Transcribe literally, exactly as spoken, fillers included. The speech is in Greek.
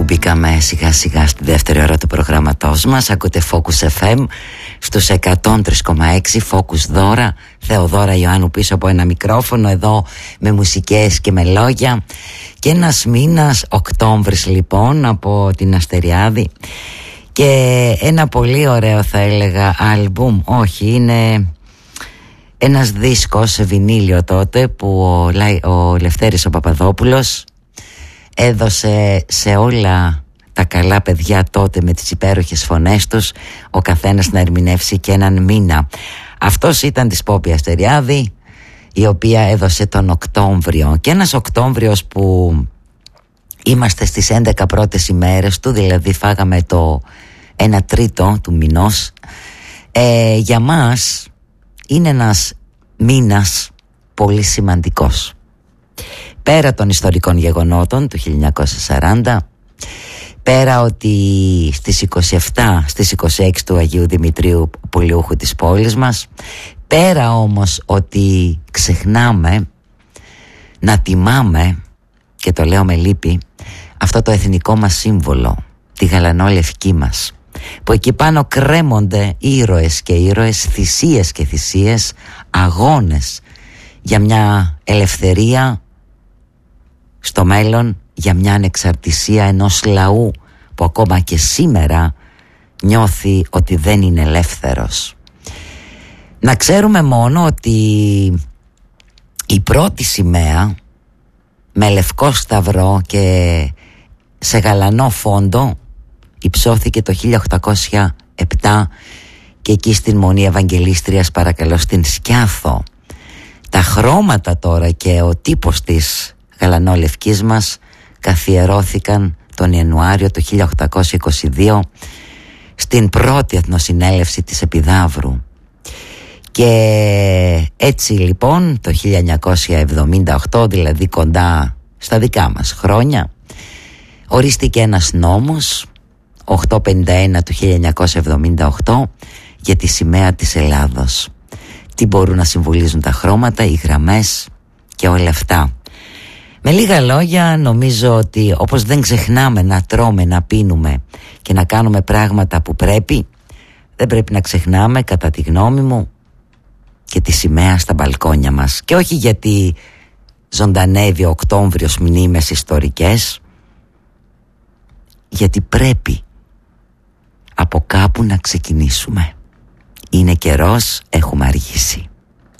που μπήκαμε σιγά σιγά στη δεύτερη ώρα του προγραμματός μας. Ακούτε Focus εφ εμ στους εκατόν τρία κόμμα έξι. Focus Δώρα, Θεοδώρα Ιωάννου πίσω από ένα μικρόφωνο, εδώ με μουσικές και με λόγια. Και ένας μήνας, Οκτώβρης λοιπόν, από την Αστεριάδη. Και ένα πολύ ωραίο, θα έλεγα, άλμπουμ. Όχι, είναι ένας δίσκος σε βινίλιο τότε που ο, Λα... ο Λευτέρης ο Παπαδόπουλος έδωσε σε όλα τα καλά παιδιά τότε με τις υπέροχες φωνές τους, ο καθένας να ερμηνεύσει και έναν μήνα. Αυτός ήταν της Πόπη Αστεριάδη, η οποία έδωσε τον Οκτώβριο. Και ένας Οκτώβριος που είμαστε στις έντεκα πρώτες ημέρες του, δηλαδή φάγαμε το ένα τρίτο του μηνός, ε, για μας είναι ένας μήνας πολύ σημαντικός. Πέρα των ιστορικών γεγονότων του χίλια εννιακόσια σαράντα, πέρα ότι στις είκοσι επτά, στις είκοσι έξι του Αγίου Δημητρίου, πολιούχου της πόλης μας, πέρα όμως ότι ξεχνάμε να τιμάμε, και το λέω με λύπη, αυτό το εθνικό μας σύμβολο, τη γαλανόλευκή μας, που εκεί πάνω κρέμονται ήρωες και ήρωες, θυσίες και θυσίες, αγώνες για μια ελευθερία στο μέλλον, για μια ανεξαρτησία ενός λαού που ακόμα και σήμερα νιώθει ότι δεν είναι ελεύθερος. Να ξέρουμε μόνο ότι η πρώτη σημαία με λευκό σταυρό και σε γαλανό φόντο υψώθηκε το χίλια οκτακόσια επτά και εκεί στην Μονή Ευαγγελίστριας, παρακαλώ, στην Σκιάθο. Τα χρώματα τώρα και ο τύπος της γαλανόλευκής μας καθιερώθηκαν τον Ιανουάριο του χίλια οκτακόσια είκοσι δύο στην πρώτη εθνοσυνέλευση της Επιδαύρου. Και έτσι λοιπόν το χίλια εννιακόσια εβδομήντα οκτώ, δηλαδή κοντά στα δικά μας χρόνια, ορίστηκε ένας νόμος, οκτακόσια πενήντα ένα του χίλια εννιακόσια εβδομήντα οκτώ, για τη σημαία της Ελλάδος. Τι μπορούν να συμβολίζουν τα χρώματα, οι γραμμές και όλα αυτά. Με λίγα λόγια, νομίζω ότι όπως δεν ξεχνάμε να τρώμε, να πίνουμε και να κάνουμε πράγματα που πρέπει, δεν πρέπει να ξεχνάμε, κατά τη γνώμη μου, και τη σημαία στα μπαλκόνια μας. Και όχι γιατί ζωντανεύει ο Οκτώβριος μνήμες ιστορικές, γιατί πρέπει από κάπου να ξεκινήσουμε. Είναι καιρός, έχουμε αργήσει.